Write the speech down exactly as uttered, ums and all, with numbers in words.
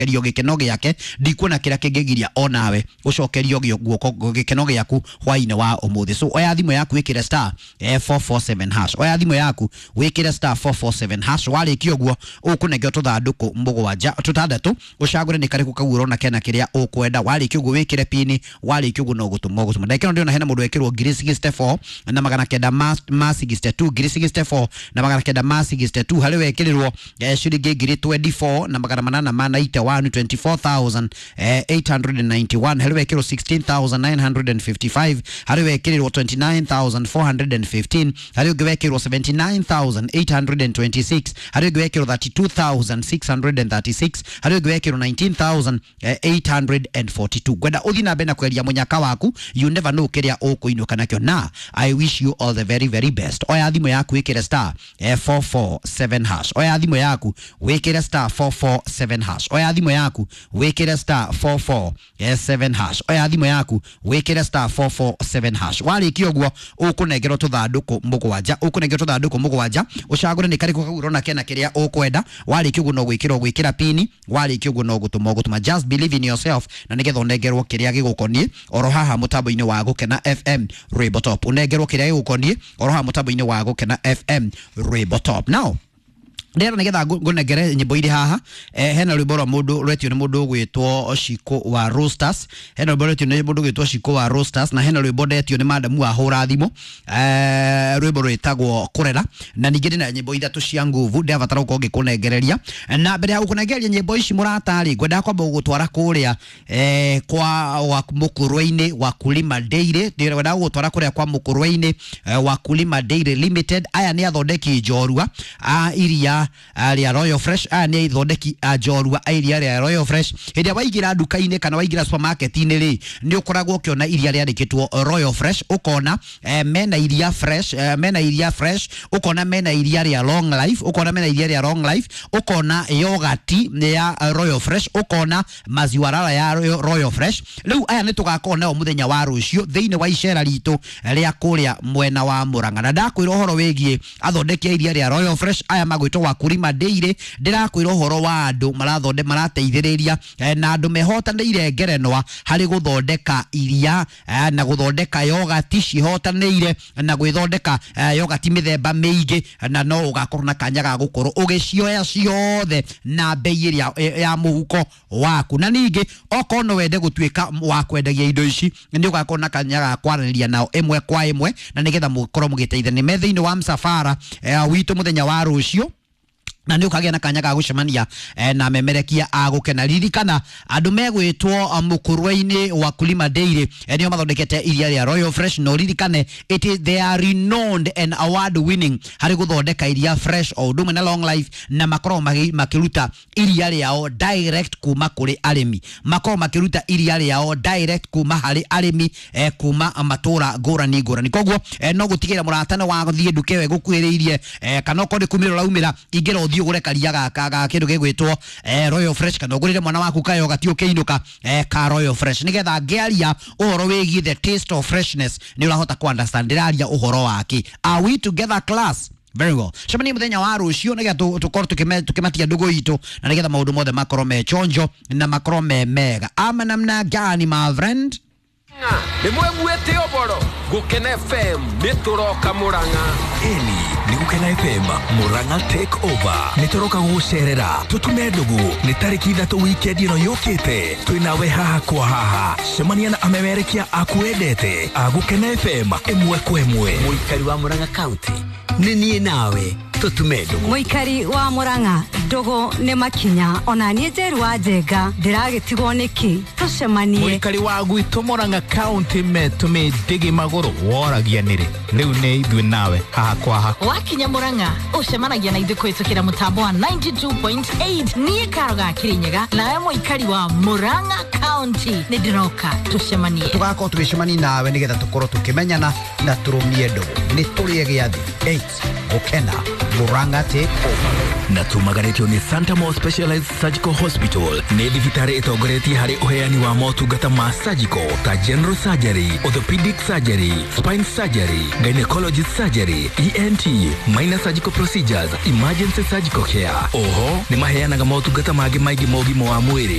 erio gikeno giake ndikuona kira kingigiria onawe ucokerio guoko gikeno giaku hwaine wa umuthi. So oya thimo yaku wikire star four four seven hash, oya thimo yaku wikire star four four seven hash, wali kioguo ukunegyo tuthanduku mugwanja tutandatu ucagure ni kariku kaguro na kena kiria ukwenda, wali kioguo wikire pini, wali kioguo no gutuma gutuma ndekeno ndio na hena mundu wekirwo ngiri sixty-four na magana kenda ma sixty-two ngiri sixty-four na magana kenda ma sixty-two hari wekirirwo shilingi ngiri twenty-four na magana manana ma ninety-one twenty-four thousand eight hundred ninety-one hari wekirwo sixteen thousand nine hundred fifty-five hari wekirwo twenty-nine thousand four hundred fifteen hari wekirwo seventy-nine thousand eight hundred twenty-six hari wekirwo thirty-two thousand six hundred thirty-six hari wekirwo nineteen thousand eight hundred forty-two. Gwenda uthi na bena kweria munyaka waku, you never know kiria ukuinuka nakyo. Na I wish you all the very very best. Oya thimo yaku wikire star four four seven hash, oya thimo yaku wikire star four four seven hash, oya thimo yaku wikire star four four seven hash, oya thimo yaku wikire star four four seven hash. Wali kioguo ukunegero tuthanduku mugwanja, ukunegero tuthanduku mugwanja ucagure ni kariku kaguro na kena kiria ukwenda, wali kioguo no gwikira gwikira pini, wali kioguo no gutuma gutuma. Just believe in yourself na nigetha unegerwo kiria gigukonie oro haha mutambo-ini wa Gukena F M Rwimbo Top, unegerwo kiria gigukonie oro haha mutambo-ini wa Gukena F M Rwimbo Top. Now ndera nigetha ngunegere nyimbo iri haha eh, hena rwimbo rwa mundu rwetio ni mundu gwitwo Shiko wa Roasters, hena rwimbo rwetio ni mundu gwitwo Shiko wa Roasters, na hena rwimbo ndetio ni madamu wa hura thimo eh, rwimbo rwitagwo kurera, na ningĩ na nyimbo ithatu cia nguvu ndabatara gukorwo ngikunegereria. Na mbere ya gukunegereria nyimbo ici muratari ngwenda kwamba gutwara kuria eh, kwa wa Mukurweini wa Kulima Dairy, ndĩrenda gutwara kuria kwa Mukurweini eh, wa Kulima Dairy Limited. Aya ni athondeki njorua a iria aria Royal Fresh, a ni ithondeki njorua a iria ria Royal Fresh. Hĩndĩ waigira nduka-inĩ kana waigira supermarket-inĩ ri ni ukoragwo ukiona iria riandikitwo Royal Fresh, ukona eh, mena iria fresh eh, mena iria fresh, ukona mena iria ria Long Life, ukona mena iria ria Long Life, ukona yogurt ya Royal Fresh, ukona maziwa rara ya Royal Fresh. Riu aya ni tugakona o muthenya wa rucio thiini wa icera ritu ria kuria mwena wa Murang'a. Na ndakwira uhoro wigie athondeki iria ria Royal Fresh aya magwitwo wa Kulima Dairy, ndirakwira uhoro wa andu marathonde marateithiriria eh, na andu mehotanire ngerenwa hari guthondeka iria eh, na guthondeka yogurt cihotanire na gwithondeka eh, yogurt mithemba miingi, na no ugakorwo na kanya ga gukorwo ugicioya ciothe na bei iria ya muhuko waku. Na ningi okorwo no wende gutuika wa kwendagia indo ici ni ugakorwo na kanya ga kwaraniria nao imwe kwa imwe, na nigetha mukorwo mugiteithania me thiini wa msafara eh, witu muthenya wa rucio, na ni ukagia na kanya ga gucemania eh, na memerekia a Gukena. Ririkana andu megwitwo Mukurweini wa Kulima Dairy eh, nio mathondekete iria ria Royal Fresh. No ririkane it is they are renowned and award winning hari guthondeka iria fresh o ndume na Long Life, na makoro makiruta iria riao direct kuma kuri arimi, makoro makiruta iria riao direct kuma hari arimi eh, kuma matura ngurani ngurani. Koguo eh, no gutigira muratana wa guthie nduke we gukwiriirie eh, kana ko kumira raumira ingiro thio gure karia gaka ga kindu gigwitwo eh, Royal Fresh, kana ugurire mwana waku kayo gatio kiinuka eh, ka Royal Fresh. Nigetha ngiaria uhoro wigi the taste of freshness ni urahota ku understand ndiraria uhoro waki. Are we together class? Very well. Shamani muthenya wa rucio nigetha tukorwo tukimatia ndugu itu na nigetha maundu mothe makorwo me chonjo na makorwo me mega. Ama namna gani my friend? Ni mwemwete oboro Gukena F M nituroka Murang'a. Eli ni Gukena F M Murang'a take over. Nituroka gucerera tutume ndugu ni tariki ithatu weekend ino yukite twinawe haha kwa haha. Semania na amemerekia akuendete a Gukena F M emwe kwa emwe. Muikari wa Murang'a County ni nie nawe tutume ndugu. Muikari wa Murang'a Dogo ne makinya ona nie jeru wa Njenga ndiragitigwo niki tucemanie. Muikari wa gwitũ Murang'a County metume digi maguru woragia nire riu ne ithwe nawe haha kwa haha. Wakinya Murang'a ucemanagia na ithu kwitukira mutambo wa ninety-two point eight nie karoga Kirinyaga, na muikari wa Murang'a County ni ndiroka tucemanie. Tugako tugicemani nawe nigetha tukorwo tukimenyana na turumie ndugu ni turie giathi eight Gukena Murang'a take over. Na tumagarete Nacio ni Santa Mo Specialized Surgical Hospital. Ni thibitari itongoretie hari uheani wa motungata ma surgical ta general surgery, orthopedic surgery, spine surgery, gynecology surgery, E N T, minor surgical procedures, emergency surgical care. Oho, ni maheanaga motungata magi maigi mogimo wa mwiri